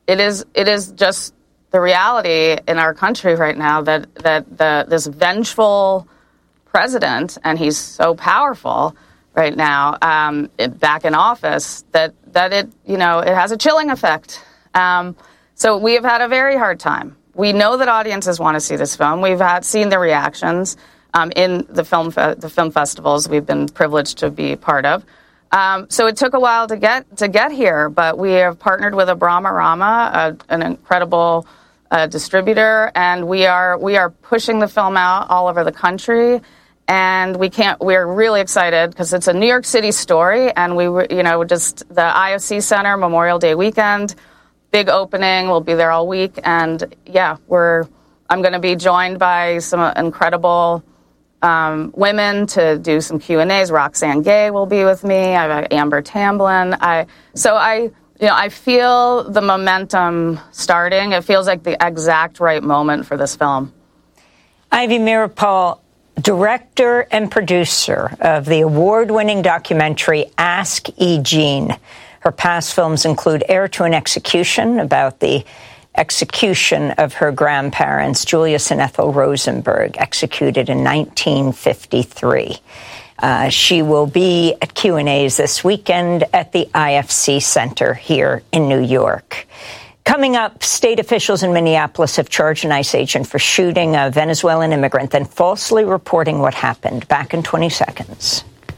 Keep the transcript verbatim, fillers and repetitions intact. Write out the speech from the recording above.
it is it is just the reality in our country right now that that the this vengeful president, and he's so powerful right now, um, it, back in office, that that it you know it has a chilling effect. Um, so we have had a very hard time. We know that audiences want to see this film. We've had seen the reactions um, in the film fe- the film festivals we've been privileged to be part of. Um, so it took a while to get to get here, but we have partnered with Abrama Rama, a, an incredible uh, distributor, and we are we are pushing the film out all over the country. And we can't. We're really excited because it's a New York City story, and we were, you know, just the I O C Center Memorial Day weekend. Big opening. We'll be there all week. And, yeah, we're. I'm going to be joined by some incredible um, women to do some Q and A's. Roxane Gay will be with me. I have Amber Tamblyn. I, so I, you know, I feel the momentum starting. It feels like the exact right moment for this film. Ivy Meeropol, director and producer of the award-winning documentary Ask E. Jean. Her past films include Heir to an Execution, about the execution of her grandparents, Julius and Ethel Rosenberg, executed in nineteen fifty-three. Uh, she will be at Q and A's this weekend at the I F C Center here in New York. Coming up, state officials in Minneapolis have charged an ICE agent for shooting a Venezuelan immigrant, then falsely reporting what happened. Back in twenty seconds.